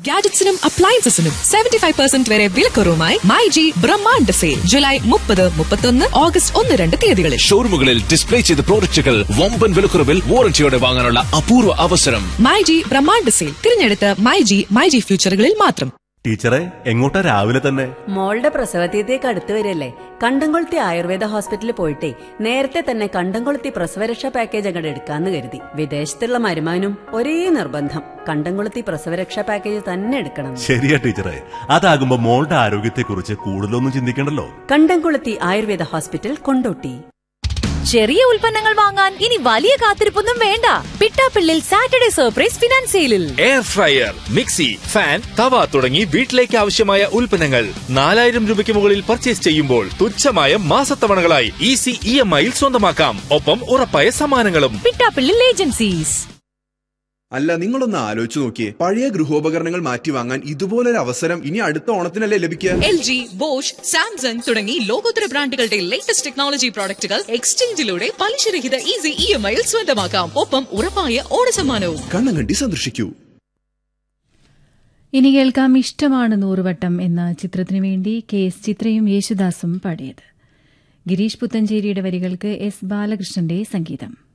ഗാഡ്ജറ്റ്സിനും അപ്ലയൻസസിനും 75% വരെ വിലക്കുറവുമായി മൈജി ബ്രഹ്മാണ്ഡ sale July 30, 31, August 1-2 തീയതികളിൽ. ഷോറൂമുകളിൽ display ചെയ്ത പ്രോഡക്റ്റുകൾ വമ്പൻ വിലക്കുറവിൽ വാറന്റിയോടെ വാങ്ങാനുള്ള അപൂർവ അവസരം. മൈജി ബ്രഹ്മാണ്ഡ സെയിൽ തിരഞ്ഞെടുത്ത മൈജി ഫ്യൂച്ചറുകളിൽ മാത്രം. ടീച്ചറെ, എങ്ങോട്ടാ രാവിലെ തന്നെ? മോളുടെ പ്രസവതീയത്തേക്ക് അടുത്ത് വരല്ലേ, കണ്ടംകൊളുത്തി ആയുർവേദ ഹോസ്പിറ്റലിൽ പോയിട്ടേ നേരത്തെ തന്നെ കണ്ടംകൊളുത്തി പ്രസവരക്ഷാ പാക്കേജ് അങ്ങോട്ട് എടുക്കാന്ന് കരുതി. വിദേശത്തുള്ള മരുമാനും ഒരേ നിർബന്ധം, കണ്ടംകൊളുത്തി പ്രസവരക്ഷാ പാക്കേജ് തന്നെ എടുക്കണം. ശരിയാ ടീച്ചറെ, അതാകുമ്പോ മോളുടെ ആരോഗ്യത്തെക്കുറിച്ച് കൂടുതലൊന്നും ചിന്തിക്കണ്ടല്ലോ. കണ്ടംകൊളുത്തി ആയുർവേദ ഹോസ്പിറ്റൽ, കൊണ്ടോട്ടി. ചെറിയ ഉൽപ്പന്നങ്ങൾ വാങ്ങാൻ ഇനി വലിയ കാത്തിരിപ്പൊന്നും വേണ്ട. പിട്ടാപ്പിള്ളിൽ സാറ്റർഡേ സർപ്രൈസ് ഫിനാൻസ് സെയിലിൽ എയർ ഫ്രയർ, മിക്സി, ഫാൻ, തവ തുടങ്ങി വീട്ടിലേക്ക് ആവശ്യമായ ഉൽപ്പന്നങ്ങൾ 4000 രൂപയ്ക്ക് മുകളിൽ പർച്ചേസ് ചെയ്യുമ്പോൾ തുച്ഛമായ മാസത്തവണകളായി ഈസി EMI-യിൽ സ്വന്തമാക്കാം. ഒപ്പം ഉറപ്പായ സമ്മാനങ്ങളും. പിട്ടാപ്പിള്ളിൽ ഏജൻസീസ്. അല്ല, നിങ്ങളൊന്ന് ആലോചിച്ച് നോക്കിയേ, പഴയ ഗൃഹോപകരണങ്ങൾ മാറ്റി വാങ്ങാൻ ഇതുപോലൊരു അവസരം ഇനി അടുത്ത ഓണത്തിനല്ലേ ലഭിക്കുക? LG, ബോഷ്, സാംസങ് തുടങ്ങി ലോകോത്തര ബ്രാൻഡുകളുടെ ലേറ്റസ്റ്റ് ടെക്നോളജി പ്രോഡക്റ്റുകൾ എക്സ്ചേഞ്ചിലൂടെ പലിശരഹിത ഈസി EMI-യിൽ സ്വന്തമാക്കാം. ഒപ്പം ഉറപ്പായ ഓണസമ്മാനവും. കണ്ണങ്കണ്ടി സന്ദർശിക്കൂ. ഇനി കേൾക്കാം ഇഷ്ടമാണ് 100 വട്ടം എന്ന ചിത്രത്തിനു വേണ്ടി KS ചിത്രയും യേശുദാസും പാടിയത്. ഗിരീഷ് പുത്തഞ്ചേരിയുടെ വരികൾക്ക് S ബാലകൃഷ്ണന്റെ സംഗീതം.